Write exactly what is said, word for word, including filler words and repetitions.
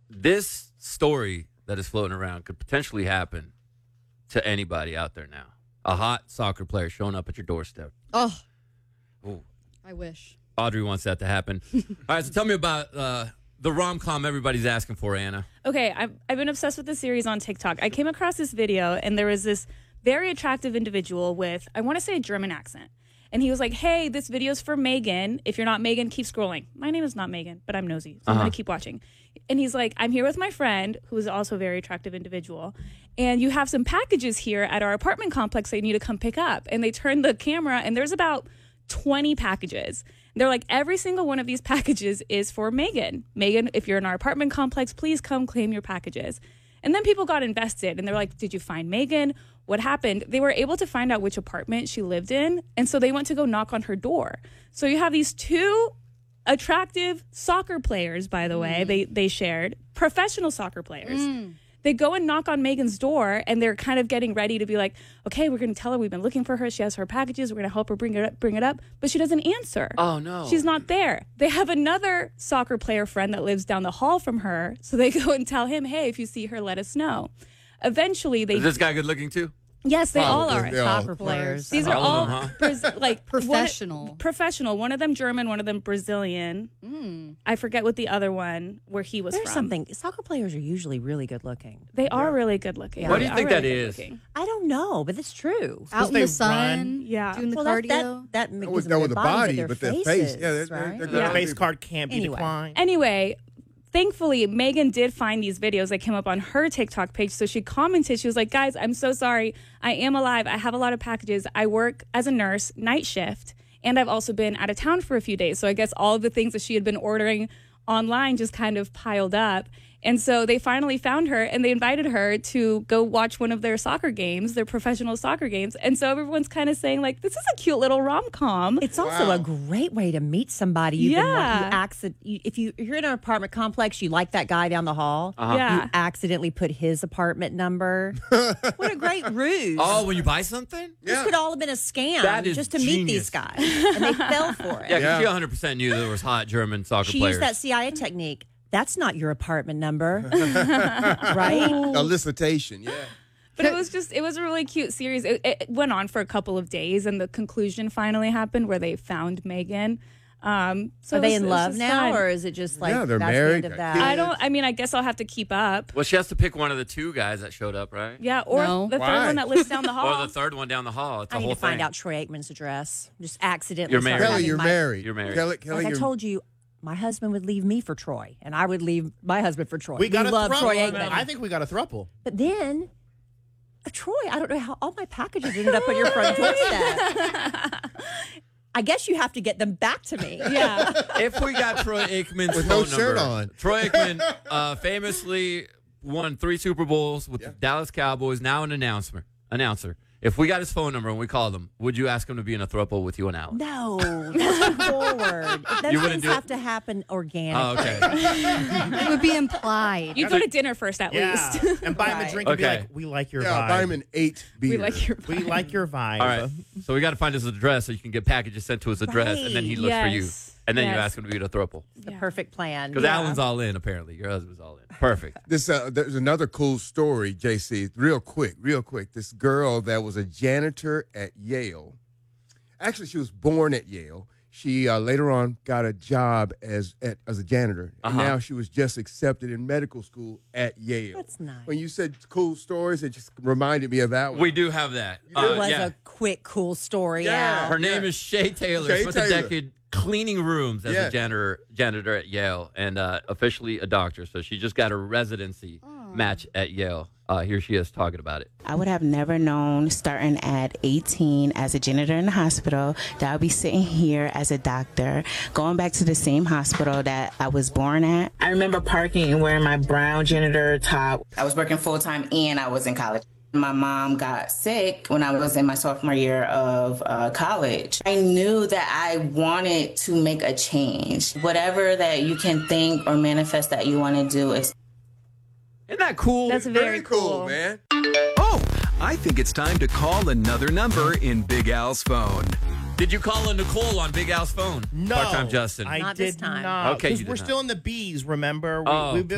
this story that is floating around could potentially happen to anybody out there now. A hot soccer player showing up at your doorstep. Oh, Ooh. I wish. Audrey wants that to happen. All right, so tell me about uh, the rom-com everybody's asking for, Anna. Okay, I've, I've been obsessed with this series on TikTok. I came across this video, and there was this very attractive individual with, I want to say, a German accent. And he was like, hey, this video's for Megan. If you're not Megan, keep scrolling. My name is not Megan, but I'm nosy, so uh-huh. I'm going to keep watching. And he's like, I'm here with my friend, who is also a very attractive individual, and you have some packages here at our apartment complex that you need to come pick up. And they turn the camera, and there's about twenty packages. And they're like, every single one of these packages is for Megan. Megan, if you're in our apartment complex, please come claim your packages. And then people got invested, and they're like, did you find Megan? What happened? They were able to find out which apartment she lived in, and so they went to go knock on her door. So you have these two attractive soccer players, by the mm. way, they they shared, professional soccer players. Mm. They go and knock on Megan's door, and they're kind of getting ready to be like, okay, we're going to tell her we've been looking for her. She has her packages. We're going to help her bring it up, bring it up. But she doesn't answer. Oh, no. She's not there. They have another soccer player friend that lives down the hall from her. So they go and tell him, hey, if you see her, let us know. Eventually, they... Is this guy good looking, too? Yes, they oh, all are. Soccer players. These are all, all them, huh? Braz- like professional. One, professional. One of them German, one of them Brazilian. Mm. I forget what the other one where he was There's from. something. Soccer players are usually really good looking. They yeah. are really good looking. What do you they think really that is? Looking. I don't know, but it's true. Out in the sun, run. yeah, doing the well, cardio. That, that, that That gives was them that their with the body, body, but their, but their faces, face. Yeah, they're, right? they're, The they're face card can't be Anyway. declined. Anyway, thankfully, Megan did find these videos that came up on her TikTok page. So she commented, she was like, guys, I'm so sorry. I am alive. I have a lot of packages. I work as a nurse, night shift, and I've also been out of town for a few days. So I guess all of the things that she had been ordering online just kind of piled up. And so they finally found her, and they invited her to go watch one of their soccer games, their professional soccer games. And so everyone's kind of saying, like, this is a cute little rom-com. It's also Wow. a great way to meet somebody. You've Yeah. been, you accident, you, if, you, if you're in an apartment complex, you like that guy down the hall, Uh-huh. Yeah. you accidentally put his apartment number. What a great ruse. Oh, when you buy something? This Yeah. could all have been a scam That is just to meet genius. these guys. And they fell for it. Yeah, 'cause Yeah. she one hundred percent knew there was hot German soccer She players. used that C I A technique. That's not your apartment number. Right? Elicitation, yeah. But it was just, it was a really cute series. It, it went on for a couple of days, and the conclusion finally happened where they found Megan. Um, so Are it they was- in it was love just now, fun. or is it just like Yeah, they're that's married, the end of got that? kids. I don't, I mean, I guess I'll have to keep up. Well, she has to pick one of the two guys that showed up, right? Yeah, or No. the Why? third one that lives down the hall. Or the third one down the hall. It's a I need whole to find thing. out Troy Aikman's address. Just accidentally. You're start married. Kelly, having you're my- married. You're married. Kelly, Kelly, Like I you're, told you, my husband would leave me for Troy, and I would leave my husband for Troy. We got a love throuple. Troy Aikman. I think we got a throuple. But then, uh, Troy, I don't know how all my packages ended up on your front doorstep. I guess you have to get them back to me. Yeah. If we got Troy Aikman's With phone no shirt number, on. Troy Aikman uh, famously won three Super Bowls with Yeah. the Dallas Cowboys. Now an announcer. Announcer. If we got his phone number and we called him, would you ask him to be in a throuple with you and Alan? No, that's forward. Those You wouldn't things do it? have to happen organically. Oh, okay. It would be implied. You'd go to dinner first at Yeah. least. And buy him a Right. drink and be Okay. like, we like your yeah, vibe. buy him an eight beer. we like your We like your vibe. All right. So we got to find his address so you can get packages sent to his address, and then he looks for you. Yes. And then you Yes. ask him to be in a throuple. The perfect plan. Because Alan's all in, apparently. Your husband's all in. Perfect. This uh, there's another cool story, J C. Real quick, real quick. This girl that was a janitor at Yale. Actually, she was born at Yale. She uh, later on got a job as at, as a janitor, and Uh-huh. now she was just accepted in medical school at Yale. That's nice. When you said cool stories, it just reminded me of that one. We do have that. It Uh, was yeah. a quick, cool story. Yeah. Yeah. Her name is Shay Taylor. Shay Spent a Taylor. decade cleaning rooms as Yeah. a janitor janitor at Yale, and uh, officially a doctor. So she just got a residency match at Yale. Uh, here she is talking about it. I would have never known starting at eighteen as a janitor in the hospital that I'll be sitting here as a doctor, going back to the same hospital that I was born at. I remember parking and wearing my brown janitor top. I was working full time and I was in college. My mom got sick when I was in my sophomore year of uh, college. I knew that I wanted to make a change. Whatever that you can think or manifest that you want to do is. Isn't that cool? That's very, cool, man. Oh, I think it's time to call another number in Big Al's phone. Did you call a Nicole on Big Al's phone? No. Part-time Justin. I Not did this time. not. Okay, you 'Cause did we're not. still in the bees, remember? We, Oh, we've been